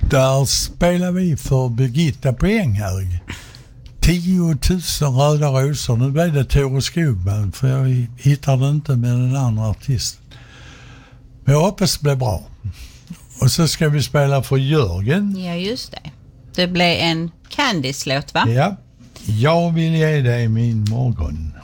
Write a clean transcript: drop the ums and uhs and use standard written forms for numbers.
Där spelar vi för Birgitta på Änghög. 10 000 röda rosor. Nu blev det Tore Skogman för jag hittade inte med den andra artisten. Men jag hoppas det blir bra. Och så ska vi spela för Jörgen. Ja, just det. Det blev en Candice-låt, va? Ja. Jag vill ge dig min morgon.